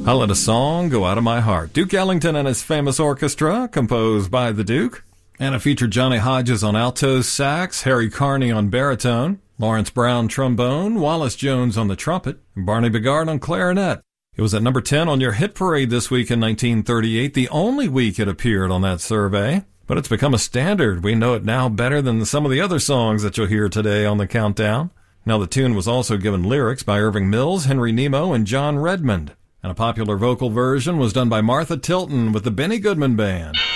I Let a Song Go Out of My Heart. Duke Ellington and his famous orchestra, composed by the Duke. And it featured Johnny Hodges on alto sax, Harry Carney on baritone, Lawrence Brown trombone, Wallace Jones on the trumpet, and Barney Bigard on clarinet. It was at number 10 on your hit parade this week in 1938, the only week it appeared on that survey. But it's become a standard. We know it now better than some of the other songs that you'll hear today on the countdown. Now, the tune was also given lyrics by Irving Mills, Henry Nemo, and John Redmond. And a popular vocal version was done by Martha Tilton with the Benny Goodman Band.